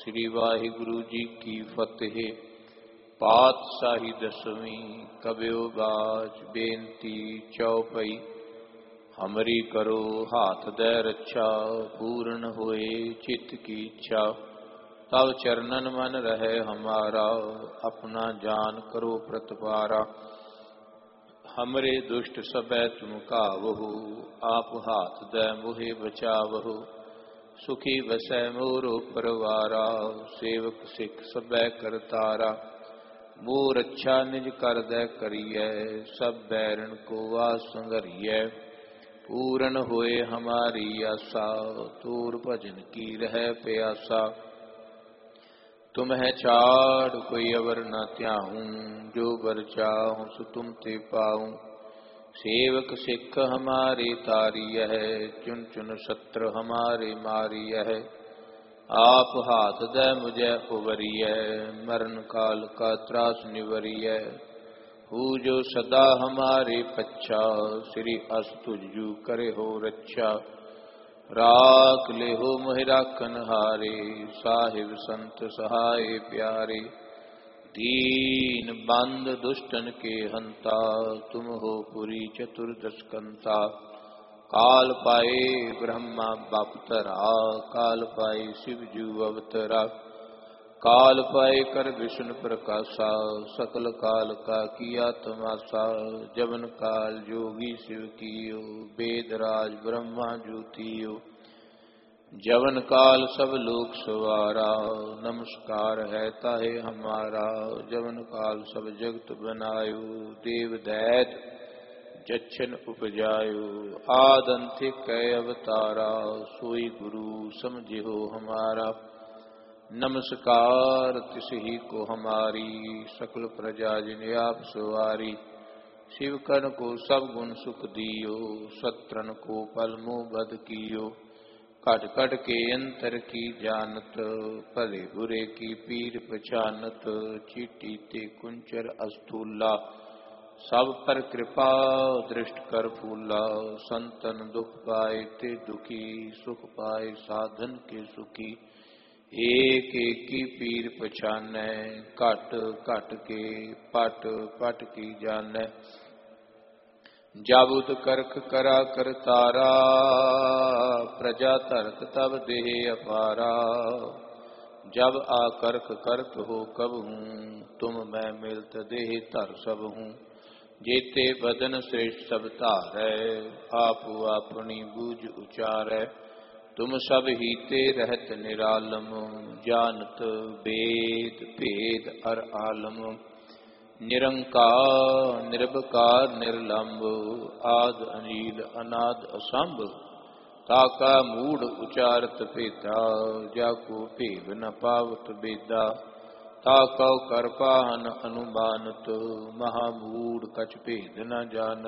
श्री वाहिगुरु जी की फतेह। पातशाही दसवीं कबियो बाज बेनती चौपई। हमरी करो हाथ दे रक्षा, पूर्ण होए चित्त की इच्छा। तब चरणन मन रहे हमारा, अपना जान करो प्रतिपारा। हमरे दुष्ट सबै तुम कावहु, आप हाथ दे मोहे बचावहु। सुखी बसै मोरो परवारा, सेवक सिख सबै करतारा। मोर अच्छा निज कर दे करिए, सब बैरन को वास संगरिए। पूर्ण होए हमारी आशा, तोर भजन की रह प्यासा। तुम्हें छाड़ कोई अवर न त्याहूं, जो बर चाहूं सो तुम ते पाऊं। सेवक सिख हमारे तारिय है, चुन चुन शत्रु हमारे मारिय है। आप हाथ दे मुझे उबरिय, मरण काल का त्रास निवरिय। हु जो सदा हमारे पच्छा, श्री अस तुझु करे हो रक्षा। राख ले हो मोहि राखन हारे, साहिब संत सहाय प्यारे। दीन बंद दुष्टन के हंता, तुम हो पुरी चतुर्दश कंता। काल पाए ब्रह्मा बापतरा, काल पाए शिव जू अवतरा। काल पाए कर विष्णु प्रकाशा, सकल काल का किया तमाशा। जवन काल जोगी शिव कियो, वेद राज ब्रह्मा जूतियो। जवन काल सब लोक सवारा, नमस्कार है ताहे हमारा। जवन काल सब जगत बनायो, देव दैत जच्छन उपजायो। आदंतिक कै अवतारा, सोई गुरु समझिहो हमारा। नमस्कार तिसही को हमारी, सकल प्रजा जिन आप सवारी। शिव कन को सब गुण सुख दियो, सत्रन को पल मुँह बद कियो। कट कट के अंतर की जानत, भले बुरे की पीर पहचानत। चीटी ते कुंचर अस्थूला, सब पर कृपा दृष्ट कर फूला। संतन दुख पाए ते दुखी, सुख पाए साधन के सुखी। एक एक की पीर पहचानै, घट घट के पट पट की जानै। जाबुत करख करा करतारा, प्रजा धरत तब देह अपारा। जब आकर्ख करत हो कब हूँ, तुम मैं मिलत देह धर सब हूँ। जेते बदन श्रेष्ठ सब धारै, आप अपनी बूझ उचारै। तुम सब हीते रहत निरालम, जानत वेद भेद अर आलम। निरंकार निर्विकार निर्लंब, आद अनील अनाद असंभ। ताका मूढ़ उचारत भेदा, जाको भेद न पावत बेदा। ताका करपाहन अनुमानत, महामूढ़ कछ भेद न जानत।